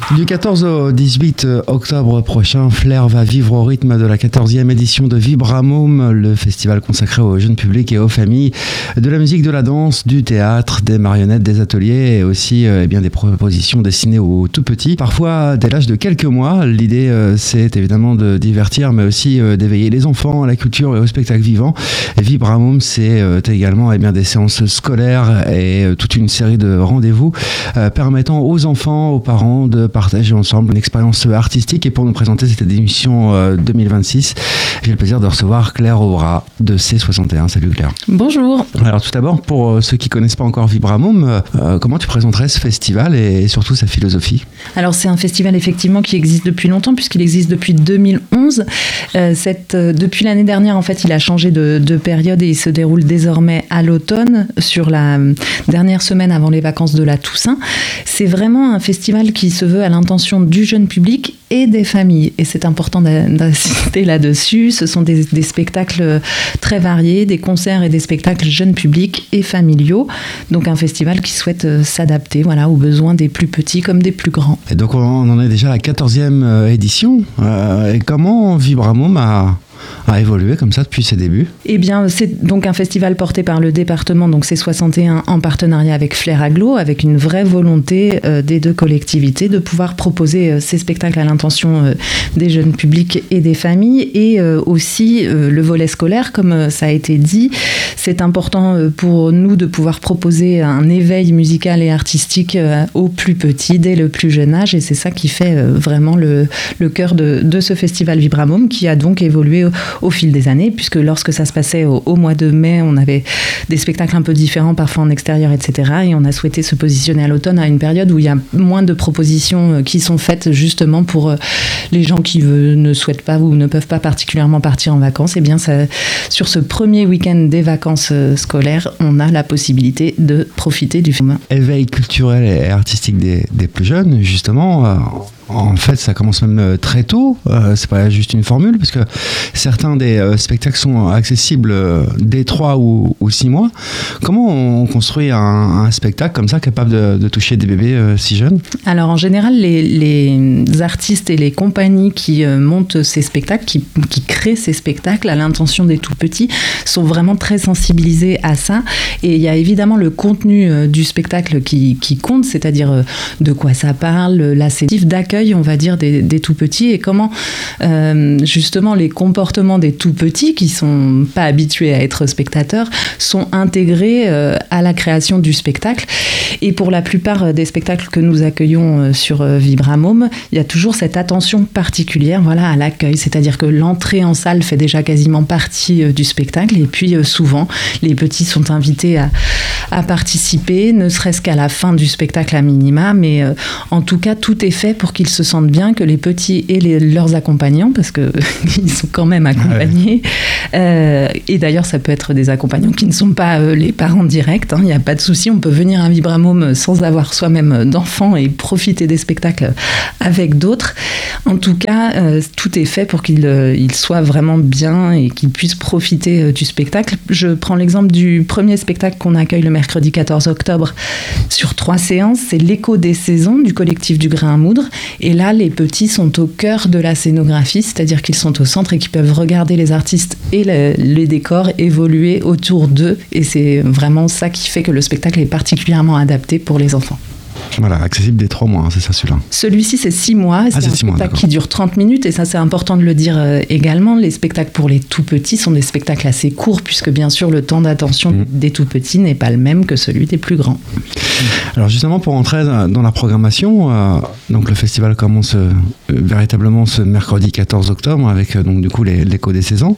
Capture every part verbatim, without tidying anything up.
Du quatorze au dix-huit octobre prochain, Flers va vivre au rythme de la quatorzième édition de Vibramum, le festival consacré aux jeunes publics et aux familles, de la musique, de la danse, du théâtre, des marionnettes, des ateliers et aussi eh bien, des propositions destinées aux tout petits, parfois dès l'âge de quelques mois. L'idée, euh, c'est évidemment de divertir, mais aussi euh, d'éveiller les enfants à la culture et au spectacle vivant. Et Vibramum, c'est euh, également eh bien, des séances scolaires et euh, toute une série de rendez-vous euh, permettant aux enfants, aux parents de partager ensemble une expérience artistique. Et pour nous présenter cette édition euh, deux mille vingt-six, j'ai le plaisir de recevoir Claire Aura de C soixante et un. Salut Claire. Bonjour. Alors tout d'abord, pour euh, ceux qui ne connaissent pas encore Vibramum, euh, comment tu présenterais ce festival et, et surtout sa philosophie ? Alors c'est un festival effectivement qui existe depuis longtemps puisqu'il existe depuis deux mille onze. Euh, cette, euh, depuis l'année dernière, en fait, il a changé de, de période et il se déroule désormais à l'automne sur la euh, dernière semaine avant les vacances de la Toussaint. C'est vraiment un festival qui se veut à l'intention du jeune public et des familles. Et c'est important d'insister là-dessus. Ce sont des, des spectacles très variés, des concerts et des spectacles jeunes publics et familiaux. Donc un festival qui souhaite s'adapter voilà, aux besoins des plus petits comme des plus grands. Et donc on en est déjà à la quatorzième édition. Euh, et comment Vibramum a... a évolué comme ça depuis ses débuts? Eh bien, c'est donc un festival porté par le département, donc C soixante et un, en partenariat avec Flers Agglo, avec une vraie volonté euh, des deux collectivités de pouvoir proposer euh, ces spectacles à l'intention euh, des jeunes publics et des familles, et euh, aussi euh, le volet scolaire, comme euh, ça a été dit. C'est important euh, pour nous de pouvoir proposer un éveil musical et artistique euh, aux plus petits, dès le plus jeune âge, et c'est ça qui fait euh, vraiment le, le cœur de, de ce festival Vibramum, qui a donc évolué au fil des années, puisque lorsque ça se passait au, au mois de mai, on avait des spectacles un peu différents, parfois en extérieur, et cetera. Et on a souhaité se positionner à l'automne à une période où il y a moins de propositions qui sont faites justement pour les gens qui veut, ne souhaitent pas ou ne peuvent pas particulièrement partir en vacances. Et bien, ça, sur ce premier week-end des vacances scolaires, on a la possibilité de profiter du film. Éveil culturel et artistique des, des plus jeunes, justement. Euh... En fait, ça commence même très tôt. Euh, c'est pas juste une formule, parce que certains des euh, spectacles sont accessibles euh, dès trois ou, ou six mois. Comment on construit un, un spectacle comme ça, capable de, de toucher des bébés euh, si jeunes ? Alors, en général, les, les artistes et les compagnies qui euh, montent ces spectacles, qui, qui créent ces spectacles à l'intention des tout-petits, sont vraiment très sensibilisés à ça. Et il y a évidemment le contenu euh, du spectacle qui, qui compte, c'est-à-dire euh, de quoi ça parle, l'assertif d'accueil, on va dire, des, des tout-petits, et comment euh, justement les comportements des tout-petits qui sont pas habitués à être spectateurs sont intégrés euh, à la création du spectacle. Et pour la plupart des spectacles que nous accueillons euh, sur euh, Vibramum, il y a toujours cette attention particulière voilà, à l'accueil, c'est-à-dire que l'entrée en salle fait déjà quasiment partie euh, du spectacle, et puis euh, souvent les petits sont invités à, à participer, ne serait-ce qu'à la fin du spectacle à minima, mais euh, en tout cas tout est fait pour qu'ils se sentent bien, que les petits et les, leurs accompagnants, parce qu'ils sont quand même accompagnés, ouais. euh, et d'ailleurs ça peut être des accompagnants qui ne sont pas euh, les parents directs, il hein, n'y a pas de souci, on peut venir à Vibramum sans avoir soi-même d'enfants et profiter des spectacles avec d'autres. En tout cas, euh, tout est fait pour qu'ils euh, ils soient vraiment bien et qu'ils puissent profiter euh, du spectacle. Je prends l'exemple du premier spectacle qu'on accueille le mercredi quatorze octobre sur trois séances, c'est l'Écho des saisons du collectif du Grain à Moudre. Et là, les petits sont au cœur de la scénographie, c'est-à-dire qu'ils sont au centre et qu'ils peuvent regarder les artistes et le, les décors évoluer autour d'eux. Et c'est vraiment ça qui fait que le spectacle est particulièrement adapté pour les enfants. Voilà, accessible dès trois mois, hein, c'est ça celui-là. Celui-ci, c'est six mois. C'est, ah, c'est un spectacle mois, qui dure trente minutes, et ça, c'est important de le dire euh, également. Les spectacles pour les tout-petits sont des spectacles assez courts, puisque bien sûr, le temps d'attention mmh. des tout-petits n'est pas le même que celui des plus grands. Alors justement, pour entrer dans la programmation, euh, donc le festival commence euh, véritablement ce mercredi quatorze octobre, avec euh, donc, du coup les, l'Écho des saisons.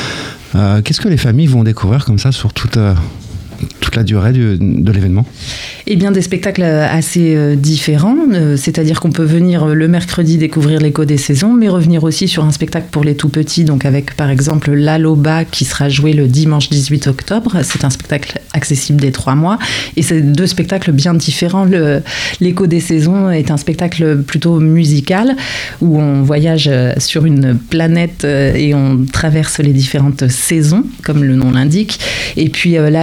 Euh, qu'est-ce que les familles vont découvrir comme ça sur toute... Euh toute la durée du, de l'événement? Eh bien, des spectacles assez euh, différents, euh, c'est-à-dire qu'on peut venir euh, le mercredi découvrir l'Écho des saisons, mais revenir aussi sur un spectacle pour les tout-petits, donc avec par exemple l'Aloba qui sera joué le dimanche dix-huit octobre. C'est un spectacle accessible dès trois mois, et c'est deux spectacles bien différents. Le, L'Écho des saisons est un spectacle plutôt musical, où on voyage sur une planète et on traverse les différentes saisons, comme le nom l'indique. Et puis euh, l'Aloba, c'est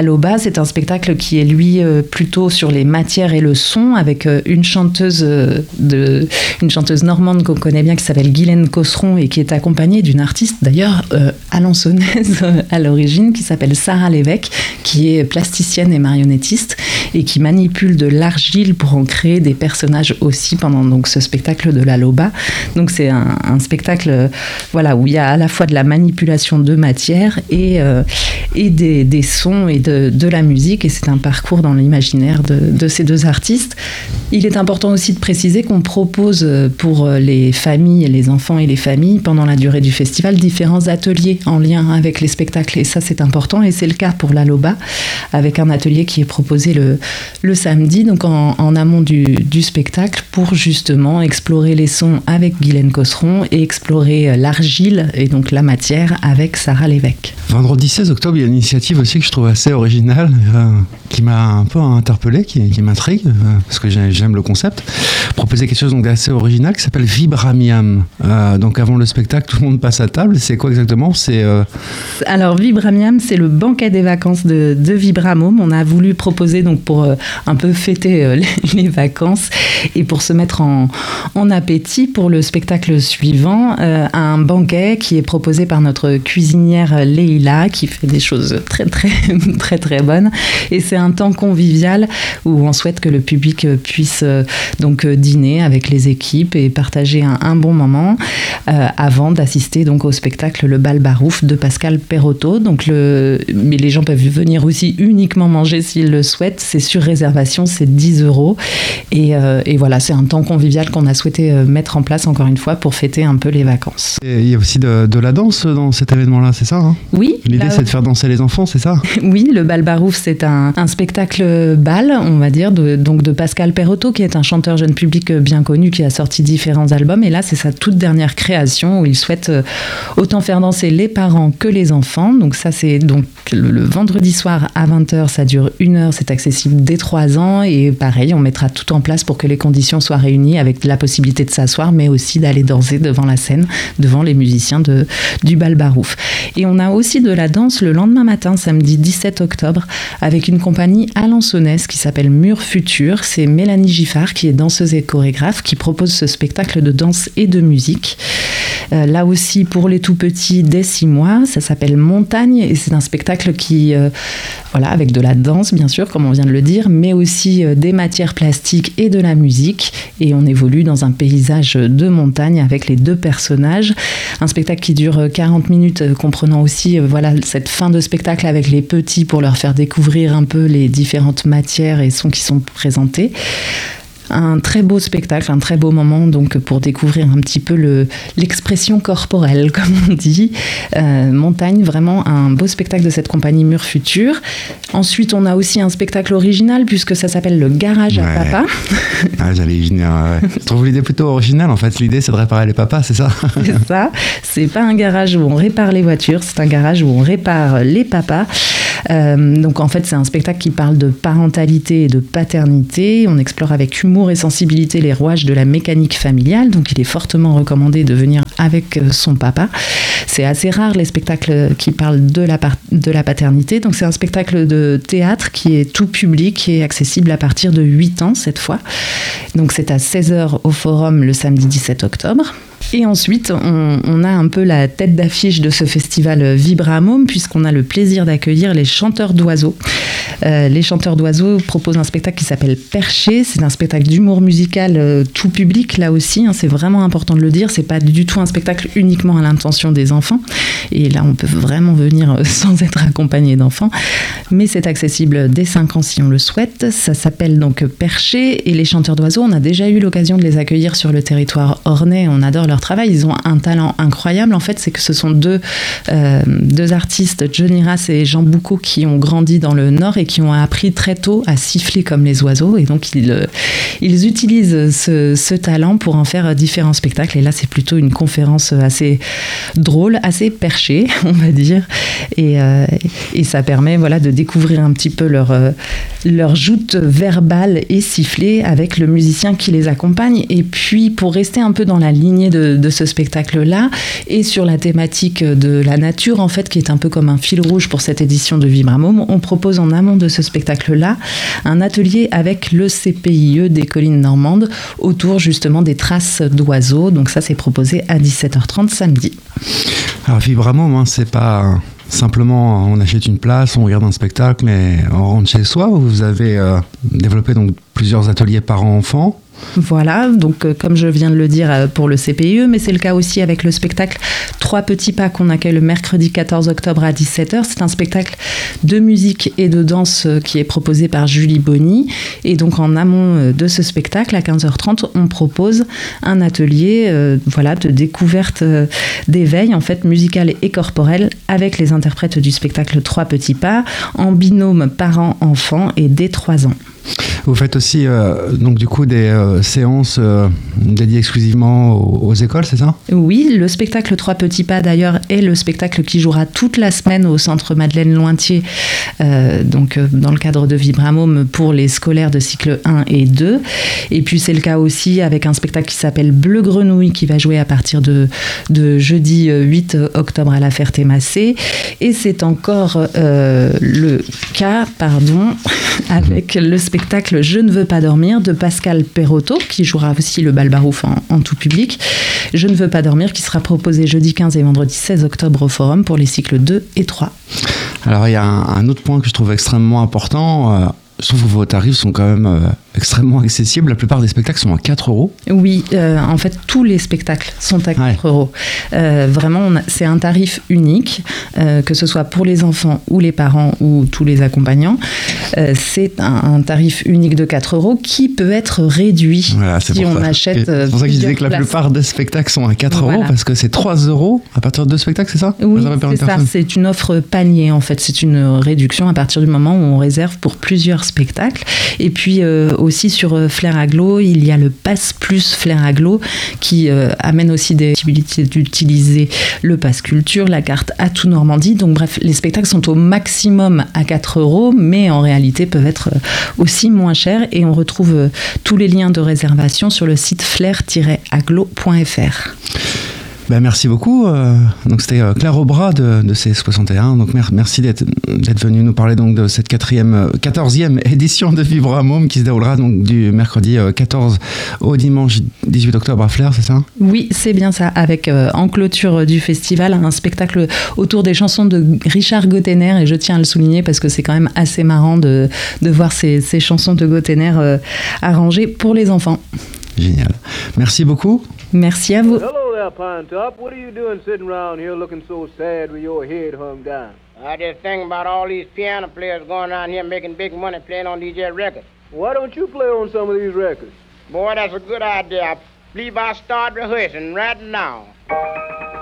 c'est un spectacle qui est lui euh, plutôt sur les matières et le son, avec euh, une chanteuse euh, de, une chanteuse normande qu'on connaît bien qui s'appelle Guylaine Cosseron et qui est accompagnée d'une artiste d'ailleurs euh, alençonnaise à l'origine qui s'appelle Sarah Lévesque, qui est plasticienne et marionnettiste et qui manipule de l'argile pour en créer des personnages aussi pendant donc ce spectacle de la Loba. Donc c'est un, un spectacle euh, voilà, où il y a à la fois de la manipulation de matière et, euh, et des, des sons et de, de la musique, et c'est un parcours dans l'imaginaire de, de ces deux artistes. Il est important aussi de préciser qu'on propose pour les familles, les enfants et les familles pendant la durée du festival différents ateliers en lien avec les spectacles, et ça c'est important, et c'est le cas pour la Loba avec un atelier qui est proposé le, le samedi, donc en, en amont du, du spectacle, pour justement explorer les sons avec Guylaine Cosseron et explorer l'argile et donc la matière avec Sarah Lévesque. Vendredi seize octobre, il y a une initiative aussi que je trouve assez originale, euh, qui m'a un peu interpellé, qui, qui m'intrigue, euh, parce que j'aime le concept. Proposer quelque chose donc d'assez original qui s'appelle Vibramiam. Euh, donc avant le spectacle, tout le monde passe à table. C'est quoi exactement? C'est euh... Alors Vibramiam, c'est le banquet des vacances de, de Vibramôme. On a voulu proposer donc pour euh, un peu fêter euh, les, les vacances et pour se mettre en, en appétit pour le spectacle suivant, euh, un banquet qui est proposé par notre cuisinière Leïla, qui fait des choses très très très très bonnes, et c'est un temps convivial où on souhaite que le public puisse euh, donc euh, dîner avec les équipes et partager un, un bon moment euh, avant d'assister donc au spectacle Le Bal Barouf de Pascal Perotto. Donc le, mais les gens peuvent venir aussi uniquement manger s'ils le souhaitent, c'est sur réservation, c'est dix euros, et, euh, et voilà, c'est un temps convivial qu'on a souhaité euh, mettre en place encore une fois pour fêter un peu les vacances. Et il y a aussi de, de la danse dans cet événement-là, c'est ça hein? Oui. L'idée là, c'est de faire danser les enfants, c'est ça? Oui, le Bal Barouf, c'est un, un spectacle bal, on va dire, de, donc de Pascal Perotto, qui est un chanteur jeune public bien connu, qui a sorti différents albums, et là c'est sa toute dernière création où il souhaite autant faire danser les parents que les enfants. Donc ça c'est donc le, le vendredi soir à vingt heures, ça dure une heure, c'est accessible dès trois ans, et pareil, on mettra tout en place pour que les conditions soient réunies, avec la possibilité de s'asseoir, mais aussi d'aller danser devant la scène, devant les musiciens de, du Bal Barouf. Et on a aussi de la danse le lendemain matin, samedi dix-sept octobre, avec une compagnie alençonnaise qui s'appelle Mur Futur. C'est Mélanie Giffard, qui est danseuse et chorégraphe, qui propose ce spectacle de danse et de musique. Euh, là aussi, pour les tout petits, dès six mois, ça s'appelle Montagne, et c'est un spectacle qui, euh, voilà, avec de la danse, bien sûr, comme on vient de le dire, mais aussi euh, des matières plastiques et de la musique. Et on évolue dans un paysage de montagne avec les deux personnages. Un spectacle qui dure quarante minutes, euh, comprenant aussi euh, voilà, cette fin de spectacle avec les petits pour leur faire découvrir un peu les différentes matières et sons qui sont présentés. Un très beau spectacle, un très beau moment donc pour découvrir un petit peu le, l'expression corporelle, comme on dit. Euh, Montagne, vraiment un beau spectacle de cette compagnie Mur Futur. Ensuite, on a aussi un spectacle original puisque ça s'appelle Le Garage à ouais. Papa. Ah, j'allais y venir. Ouais. Je trouve l'idée plutôt originale. En fait, l'idée c'est de réparer les papas, c'est ça? C'est ça. C'est pas un garage où on répare les voitures, c'est un garage où on répare les papas. Euh, donc en fait, c'est un spectacle qui parle de parentalité et de paternité. On explore avec humour et sensibilité les rouages de la mécanique familiale, donc il est fortement recommandé de venir avec son papa. C'est assez rare les spectacles qui parlent de la, par- de la paternité, donc c'est un spectacle de théâtre qui est tout public et accessible à partir de huit ans cette fois. Donc c'est à seize heures au Forum le samedi dix-sept octobre. Et ensuite, on, on a un peu la tête d'affiche de ce festival Vibramôme, puisqu'on a le plaisir d'accueillir les chanteurs d'oiseaux. Euh, les chanteurs d'oiseaux proposent un spectacle qui s'appelle Perché. C'est un spectacle d'humour musical euh, tout public, là aussi. Hein, c'est vraiment important de le dire. C'est pas du tout un spectacle uniquement à l'intention des enfants. Et là, on peut vraiment venir euh, sans être accompagné d'enfants. Mais c'est accessible dès cinq ans si on le souhaite. Ça s'appelle donc Perché. Et les chanteurs d'oiseaux, on a déjà eu l'occasion de les accueillir sur le territoire ornais. On adore leur travail, ils ont un talent incroyable. En fait, c'est que ce sont deux, euh, deux artistes, Johnny Rass et Jean Boucaud, qui ont grandi dans le Nord et qui ont appris très tôt à siffler comme les oiseaux. Et donc, ils, ils utilisent ce, ce talent pour en faire différents spectacles. Et là, c'est plutôt une conférence assez drôle, assez perchée, on va dire. Et, euh, et ça permet voilà, de découvrir un petit peu leur, leur joute verbale et sifflée avec le musicien qui les accompagne. Et puis, pour rester un peu dans la lignée de de, de ce spectacle-là et sur la thématique de la nature, en fait, qui est un peu comme un fil rouge pour cette édition de Vibramôme. On propose en amont de ce spectacle-là un atelier avec le C P I E des collines normandes autour justement des traces d'oiseaux. Donc ça, c'est proposé à dix-sept heures trente samedi. Alors Vibramôme, hein, c'est pas simplement on achète une place, on regarde un spectacle, mais on rentre chez soi. Vous avez euh, développé donc plusieurs ateliers parents-enfants. Voilà, donc euh, comme je viens de le dire euh, pour le C P I E, mais c'est le cas aussi avec le spectacle Trois petits pas qu'on accueille le mercredi quatorze octobre à dix-sept heures. C'est un spectacle de musique et de danse euh, qui est proposé par Julie Bonny. Et donc en amont euh, de ce spectacle, à quinze heures trente, on propose un atelier euh, voilà, de découverte euh, d'éveil en fait, musical et corporel avec les interprètes du spectacle Trois petits pas en binôme parents-enfants et dès trois ans. Vous faites aussi euh, donc du coup des euh, séances euh, dédiées exclusivement aux, aux écoles, c'est ça ? Oui, le spectacle Trois petits pas d'ailleurs est le spectacle qui jouera toute la semaine au centre Madeleine Lointier, euh, donc euh, dans le cadre de Vibramôme pour les scolaires de cycle un et deux. Et puis c'est le cas aussi avec un spectacle qui s'appelle Bleu Grenouille qui va jouer à partir de, de jeudi huit octobre à la Ferté-Massé. Et c'est encore euh, le cas, pardon, avec le spectacle spectacle Je ne veux pas dormir de Pascal Perotto qui jouera aussi le bal barouf en, en tout public. Je ne veux pas dormir qui sera proposé jeudi quinze et vendredi seize octobre au Forum pour les cycles deux et trois. Alors il y a un, un autre point que je trouve extrêmement important. Euh, je trouve que vos tarifs sont quand même euh, extrêmement accessibles. La plupart des spectacles sont à quatre euros. Oui, euh, en fait, tous les spectacles sont à quatre ouais. euros. Euh, vraiment, on a, c'est un tarif unique, euh, que ce soit pour les enfants ou les parents ou tous les accompagnants. Euh, c'est un, un tarif unique de quatre euros qui peut être réduit voilà, c'est si on ça. achète. Euh, c'est pour ça que je disais que la places. plupart des spectacles sont à quatre voilà. euros parce que c'est trois euros à partir de deux spectacles, c'est ça ? Oui, c'est ça. Personne. C'est une offre panier, en fait. C'est une réduction à partir du moment où on réserve pour plusieurs spectacles. Et puis euh, aussi sur euh, Flair Aglo, il y a le Pass Plus Flair Aglo qui euh, amène aussi des possibilités d'utiliser le Pass Culture, la carte Atout Normandie. Donc bref, les spectacles sont au maximum à quatre euros, mais en réalité peuvent être aussi moins chers. Et on retrouve euh, tous les liens de réservation sur le site flair tiret aglo point f r. Ben merci beaucoup. Euh, donc c'était euh, Claire Aubras de, de C soixante et un. Donc mer- merci d'être, d'être venu nous parler donc de cette quatrième, quatorzième édition de Vibramôme qui se déroulera donc du mercredi euh, quatorze au dimanche dix-huit octobre à Flers, c'est ça ? Oui, c'est bien ça. Avec euh, en clôture du festival un spectacle autour des chansons de Richard Gottener et je tiens à le souligner parce que c'est quand même assez marrant de, de voir ces, ces chansons de Gottener euh, arrangées pour les enfants. Génial. Merci beaucoup. Merci à vous. Hello there, Pine Top. What are you doing sitting around here looking so sad with your head hung down? I just think about all these piano players going around here making big money playing on these here records. Why don't you play on some of these records? Boy, that's a good idea. I believe I'll start rehearsing right now.